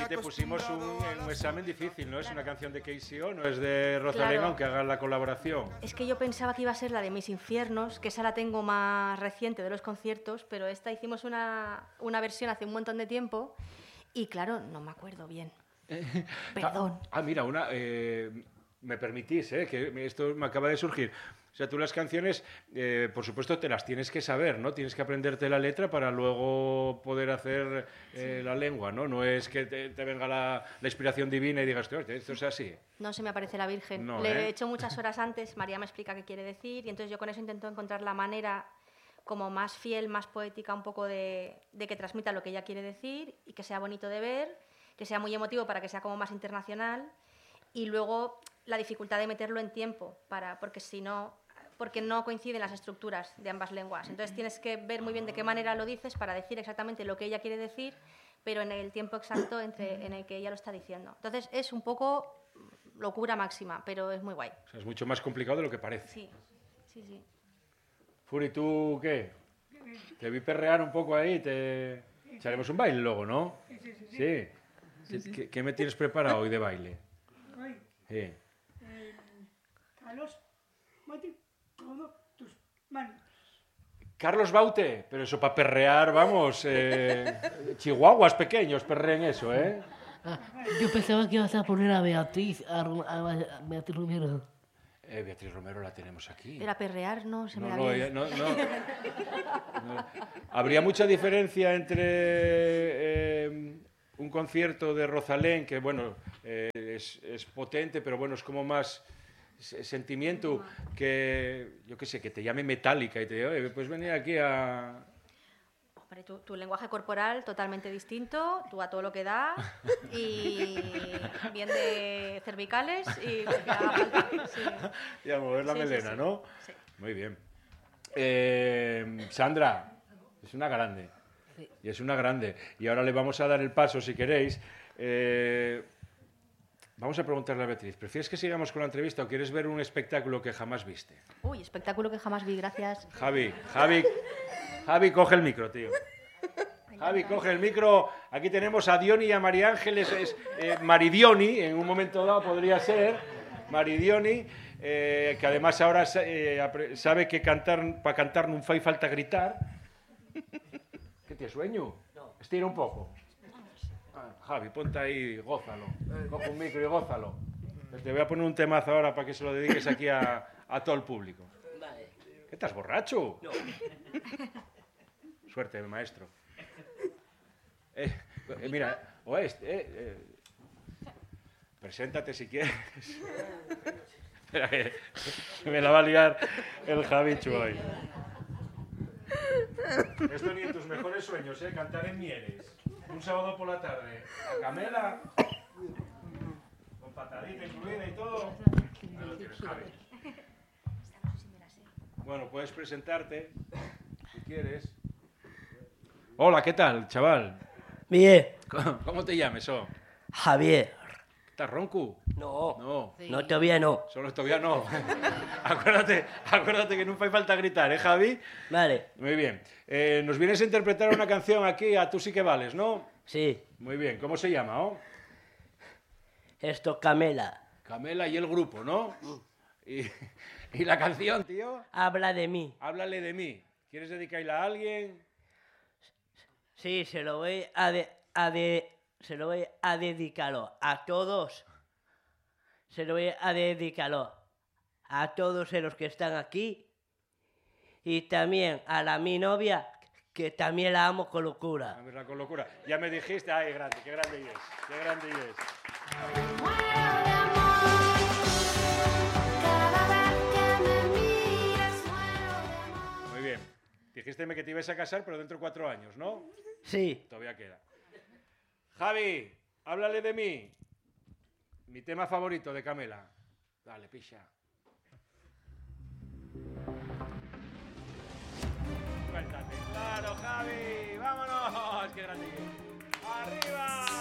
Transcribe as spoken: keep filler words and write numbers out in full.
Ahí te pusimos un, un examen difícil, ¿no? Es una canción de K C O, no es de Rosalén, claro, aunque hagan la colaboración. Es que yo pensaba que iba a ser la de Mis Infiernos, que esa la tengo más reciente de los conciertos, pero esta hicimos una, una versión hace un montón de tiempo y, claro, no me acuerdo bien. Perdón. Ah, ah, mira, una... Eh, me permitís, ¿eh? Que esto me acaba de surgir. O sea, tú las canciones, eh, por supuesto, te las tienes que saber, ¿no? Tienes que aprenderte la letra para luego poder hacer eh, sí. la lengua, ¿no? No es que te, te venga la, la inspiración divina y digas, esto es así. No se me aparece la Virgen. No, Le ¿eh? he hecho muchas horas antes, María me explica qué quiere decir, y entonces yo con eso intento encontrar la manera como más fiel, más poética, un poco de, de que transmita lo que ella quiere decir y que sea bonito de ver, que sea muy emotivo para que sea como más internacional, y luego la dificultad de meterlo en tiempo, para, porque si no, porque no coinciden las estructuras de ambas lenguas. Entonces tienes que ver muy bien de qué manera lo dices para decir exactamente lo que ella quiere decir, pero en el tiempo exacto entre, en el que ella lo está diciendo. Entonces es un poco locura máxima, pero es muy guay. O sea, es mucho más complicado de lo que parece. Sí, sí, sí. Furi, ¿tú qué? Te vi perrear un poco ahí, te echaremos un baile luego, ¿no? Sí, sí, sí. ¿Sí? Sí, sí. ¿Qué, ¿Qué me tienes preparado hoy de baile? Hoy, Sí. eh, Carlos, mete todas tus manos. Carlos Baute, pero eso para perrear, vamos, eh, chihuahuas pequeños perreen eso, ¿eh? Ah, yo pensaba que ibas a poner a Beatriz, a, a, a Beatriz Romero. Eh, Beatriz Romero la tenemos aquí. Era perrear, no se me No, da no, bien. ella- no, no. No. Habría mucha diferencia entre eh, un concierto de Rosalén, que bueno, eh, es, es potente, pero bueno, es como más s- sentimiento, que yo qué sé, que te llame Metallica y te diga, oye, pues venir aquí a... Hombre, tu, tu lenguaje corporal totalmente distinto, tú a todo lo que da, y bien de cervicales y lo que haga falta. Sí. y a mover la Sí, sí, melena, sí. ¿no? Sí. Muy bien. Eh, Sandra, es una grande. Sí. Y es una grande. Y ahora le vamos a dar el paso, si queréis. Eh, vamos a preguntarle a Beatriz, ¿prefieres que sigamos con la entrevista o quieres ver un espectáculo que jamás viste? Uy, espectáculo que jamás vi, gracias. Javi, Javi, Javi, coge el micro, tío. Javi, coge el micro. Aquí tenemos a Dioni y a María Ángeles. Es, eh, Maridioni, en un momento dado podría ser. Maridioni, eh, que además ahora sa- eh, apre- sabe que cantar para cantar no fai falta gritar. ¿Qué tienes sueño? No. Estira un poco. Ah, Javi, ponte ahí, gózalo. Coge un micro y gózalo. Te voy a poner un temazo ahora para que se lo dediques aquí a, a todo el público. Vale. ¿Qué estás borracho? No. Suerte, maestro. Eh, eh, mira, o este, eh, eh, preséntate si quieres. Espera, que que me la va a liar el Javichu hoy. Esto ni en tus mejores sueños, ¿eh? Cantar en Mieres. Un sábado por la tarde. A Camela. Con patadita incluida y todo. Ahí lo tienes, Javi. Bueno, puedes presentarte si quieres. Hola, ¿qué tal, chaval? Bien, ¿Cómo, cómo te llames, oh? Javier. ¿Estás ronco? No, No, Sí. no, todavía no. solo todavía no. acuérdate, acuérdate que nunca hay falta gritar, ¿eh, Javi? Vale, Muy bien. Eh, nos vienes a interpretar una canción aquí a Tú sí que vales, ¿no? sí. Muy bien. ¿Cómo se llama, oh? Esto Camela. Camela y el grupo, ¿no? Y, y la canción, tío, Habla de mí. háblale de mí. ¿Quieres dedicarla a alguien? Sí, se lo voy a de, a de- se lo voy a dedicarlo a todos. Se lo voy a dedicarlo a todos los que están aquí y también a la mi novia que también la amo con locura. A verla con locura. Ya me dijiste, ay, grande, qué grande es, qué grande es. Muero de amor, cada vez que me miras muero de amor. Muy bien. Dijisteme que te ibas a casar, pero dentro de cuatro años, ¿no? Sí, Todavía queda. Javi, háblale de mí. Mi tema favorito de Camela. Dale, picha. Suéltate. Claro, Javi. Vámonos. Qué grande. Arriba.